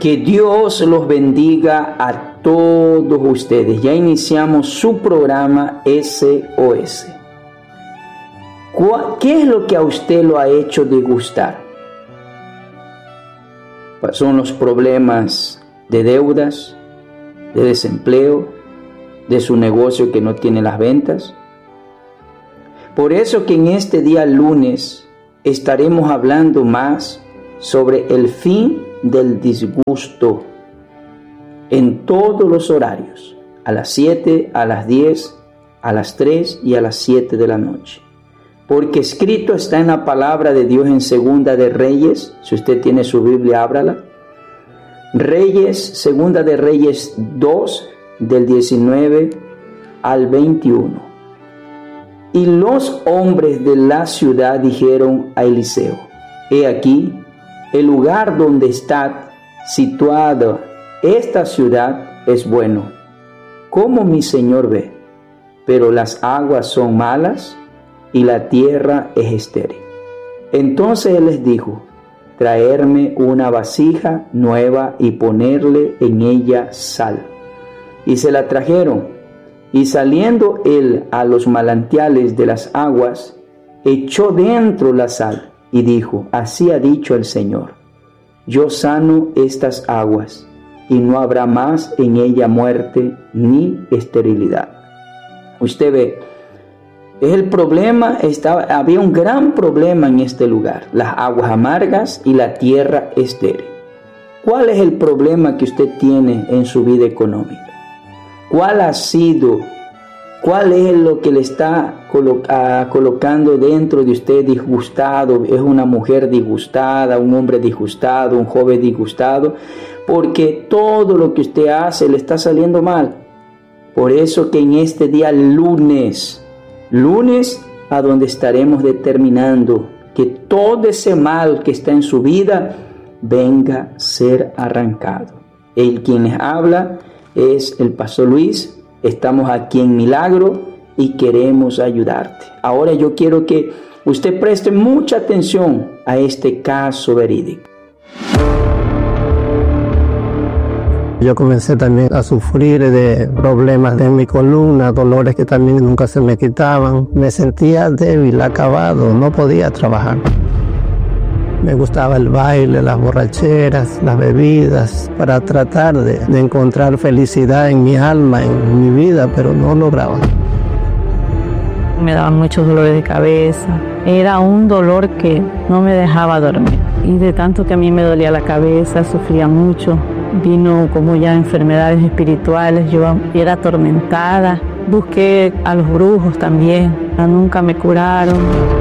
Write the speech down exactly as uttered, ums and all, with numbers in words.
Que Dios los bendiga a todos ustedes. Ya iniciamos su programa S O S. ¿Qué es lo que a usted lo ha hecho disgustar? Son los problemas de deudas, de desempleo, de su negocio que no tiene las ventas. Por eso que en este día lunes estaremos hablando más sobre el fin del disgusto en todos los horarios, a las siete, a las diez, a las tres y a las siete de la noche. Porque escrito está en la palabra de Dios en Segunda de Reyes. Si usted tiene su Biblia, ábrala. Reyes, Segunda de Reyes dos, del diecinueve al veintiuno. Y los hombres de la ciudad dijeron a Eliseo: he aquí, el lugar donde está situada esta ciudad es bueno, como mi señor ve, pero las aguas son malas y la tierra es estéril. Entonces él les dijo: traerme una vasija nueva y ponerle en ella sal. Y se la trajeron, y saliendo él a los manantiales de las aguas, echó dentro la sal y dijo: así ha dicho el Señor, yo sano estas aguas, y no habrá más en ella muerte ni esterilidad. Usted ve, es el problema, estaba, había un gran problema en este lugar, las aguas amargas y la tierra estéril. ¿Cuál es el problema que usted tiene en su vida económica? ¿Cuál ha sido, cuál es lo que le está coloca, colocando dentro de usted disgustado? ¿Es una mujer disgustada, un hombre disgustado, un joven disgustado? Porque todo lo que usted hace le está saliendo mal. Por eso que en este día lunes, lunes a donde estaremos determinando que todo ese mal que está en su vida venga a ser arrancado. El quien les habla es el Pastor Luis. Estamos aquí en Milagro y queremos ayudarte. Ahora yo quiero que usted preste mucha atención a este caso verídico. Yo comencé también a sufrir de problemas de mi columna, dolores que también nunca se me quitaban. Me sentía débil, acabado, no podía trabajar. Me gustaba el baile, las borracheras, las bebidas, para tratar de, de encontrar felicidad en mi alma, en mi vida, pero no lograba. Me daban muchos dolores de cabeza. Era un dolor que no me dejaba dormir. Y de tanto que a mí me dolía la cabeza, sufría mucho. Vino como ya enfermedades espirituales, yo era atormentada. Busqué a los brujos también, nunca me curaron.